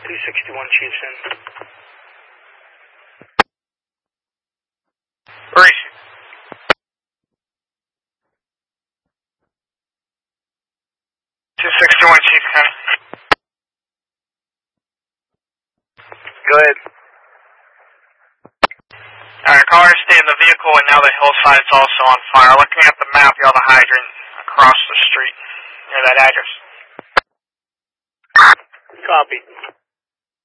261 Chiefs in. Where is she? 261 Chiefs in. Go ahead. Alright, caller, stay in the vehicle, and now the hillside's also on fire. Looking at the map, you have a hydrant across the street near that address. Copy.